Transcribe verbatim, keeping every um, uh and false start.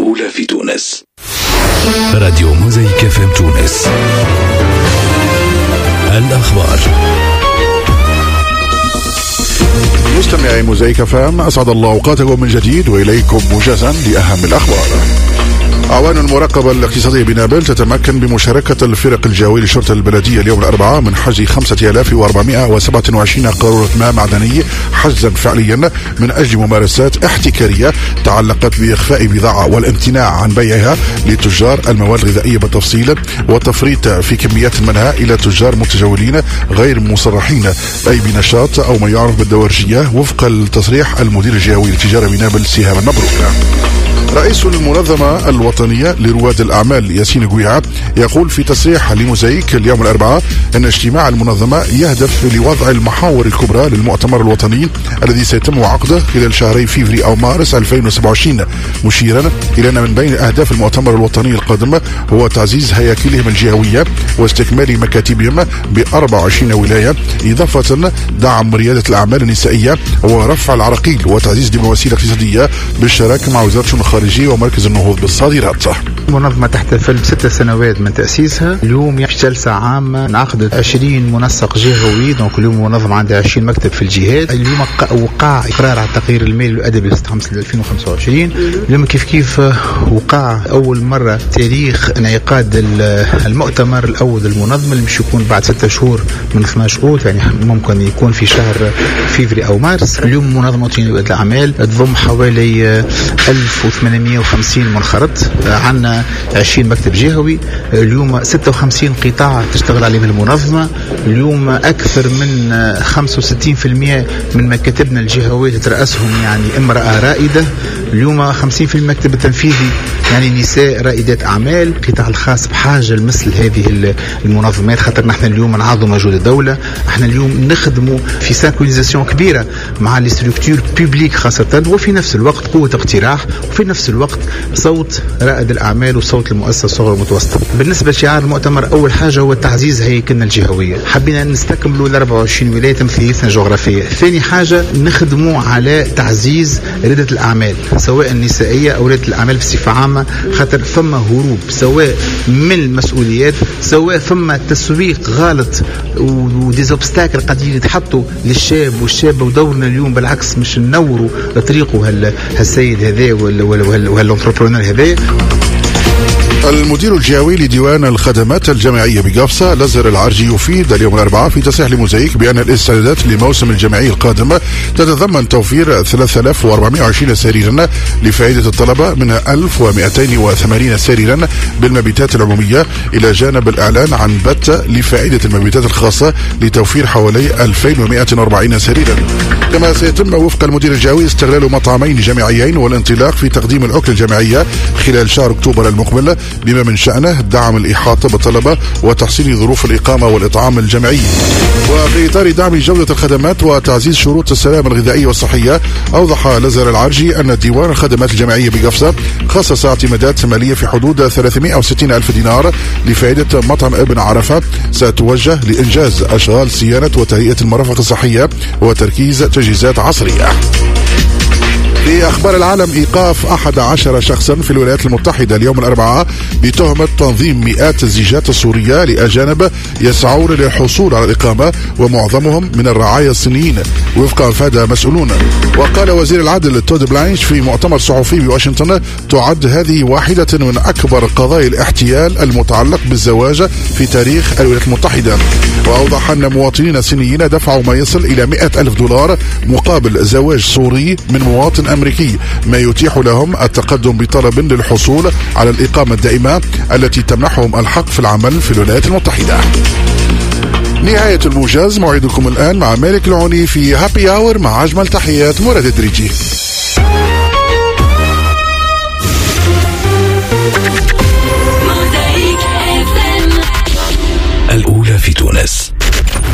الأولى في تونس. راديو موزايك اف ام تونس. الأخبار. مستمعي موزايك اف ام، أسعد الله أوقاتكم من جديد وإليكم موجزا لأهم الأخبار. أعوان المراقبة الاقتصادية بنابل تتمكن بمشاركة الفرق الجوية للشرطة البلدية اليوم الأربعاء من حجز خمسة آلاف وأربعمائة وسبعة وعشرين قارورة ماء معدني حجزا فعليا من أجل ممارسات احتكارية تعلقت بإخفاء بضاعة والامتناع عن بيعها لتجار المواد الغذائية بالتفصيل، وتفريط في كميات منها إلى تجار متجولين غير مصرحين أي بنشاط أو ما يعرف بالدورجية، وفق التصريح المدير الجهوي للتجارة بنابل سهام المبروك. رئيس المنظمة الوطنية لرواد الأعمال ياسين قويعة يقول في تصريح لموزايك اليوم الأربعاء أن اجتماع المنظمة يهدف لوضع المحاور الكبرى للمؤتمر الوطني الذي سيتم عقده خلال شهري فيفري أو مارس ألفين وسبعة وعشرين، مشيرا إلى أن من بين أهداف المؤتمر الوطني القادم هو تعزيز هياكلهم الجهوية واستكمال مكاتبهم ب أربع وعشرين ولاية، إضافة دعم ريادة الأعمال النسائية ورفع العراقيل وتعزيز الدبلوماسية الاقتصادية بالشراكة مع وزارة الشؤون الخارجية ومركز النهوض بالصادرات. المنظمة تحتفل بست سنوات من تأسيسها. اليوم في جلسة عامة انعقدت عشرين منسق جهوي، دونك اليوم المنظمة عندها عشرين مكتب في الجهات. اليوم وقع إقرار على التقرير المالي والأدبي ل ألفين وخمسة وعشرين. اليوم كيف كيف وقع أول مرة تاريخ انعقاد المؤتمر الأول المنظم اللي مش يكون بعد ستة شهور من اثني عشر أول، يعني ممكن يكون في شهر فيفري أو مارس. اليوم منظمة ريادة الأعمال تضم حوالي ألف وثمانمائة وخمسين منخرط، عندنا عشرين مكتب جهوي. اليوم ستة وخمسين قطاع تشتغل عليهم المنظمة. اليوم أكثر من خمسة وستين بالمئة من مكاتبنا الجهوية تترأسهم يعني امرأة رائدة. اليوم خمسين بالمئة المكتب التنفيذي يعني نساء رائدات أعمال. القطاع الخاص بحاجة لمثل هذه المنظمات، خاطر نحن اليوم نعظم مجهود الدولة. احنا اليوم نخدموا في سانكرونيزاسيون كبيرة مع لي ستركتور بوبليك خاصة، وفي نفس الوقت قوة اقتراح، وفي نفس الوقت صوت رائد الأعمال وصوت المؤسسة الصغرى والمتوسطة. بالنسبة لشعار المؤتمر أول حاجة هو تعزيز هيكلنا الجهوية، حبينا نستكملوا ال أربع وعشرين ولاية تمثيليتنا الجغرافية. ثاني حاجة نخدموا على تعزيز ريادة الأعمال سواء النسائية أو ريادة الأعمال بصفة عامة، خاطر ثم هروب سواء من المسؤوليات سواء ثم تسويق غلط وديزوبستاكل قاعدين يتحطوا للشاب والشابة. ودورنا اليوم بالعكس مش ننوروا طريقه هالسيد هذا وهالانتربرونور هذا. المدير الجهوي لديوان الخدمات الجامعية بقفصة لزر العرجي يفيد اليوم الأربعاء في تصريح لموزايك بأن الاستعدادات لموسم الجامعي القادم تتضمن توفير ثلاثة آلاف وأربعمائة وعشرين سريرا لفائدة الطلبة، منها ألف ومئتين وثمانين سريرا بالمبيتات العمومية، إلى جانب الإعلان عن بت لفائدة المبيتات الخاصة لتوفير حوالي ألفين ومئة وأربعين سريرا. كما سيتم وفق المدير الجهوي استغلال مطعمين جامعيين والانطلاق في تقديم الأكل الجامعية خلال شهر أكتوبر المقبل، بما من شأنه دعم الإحاطة بالطلبة وتحسين ظروف الإقامة والإطعام الجامعي. وفي إطار دعم جودة الخدمات وتعزيز شروط السلامة الغذائية والصحية، أوضح لزر العرجي أن ديوان الخدمات الجامعية بقفصة خصص اعتمادات مالية في حدود ثلاثمائة وستين ألف دينار لفائدة مطعم ابن عرفة، ستوجه لإنجاز أشغال صيانة وتهيئة المرافق الصحية وتركيز تجهيزات عصرية. في أخبار العالم، إيقاف أحد عشر شخصا في الولايات المتحدة اليوم الأربعاء بتهمة تنظيم مئات الزيجات السورية لأجانب يسعون للحصول على الإقامة، ومعظمهم من الرعايا الصينيين وفق أفاد مسؤولون. وقال وزير العدل تود بلانش في مؤتمر صحفي بواشنطن: تعد هذه واحدة من أكبر قضايا الاحتيال المتعلق بالزواج في تاريخ الولايات المتحدة. وأوضح أن مواطنين صينيين دفعوا ما يصل إلى مئة ألف دولار مقابل زواج سوري من مواطن أمريكي، ما يتيح لهم التقدم بطلب للحصول على الإقامة الدائمة التي تمنحهم الحق في العمل في الولايات المتحدة. نهاية الموجز، موعدكم الآن مع مالك العوني في هابي آور، مع أجمل تحيات مراد الدريجي. الأولى في تونس.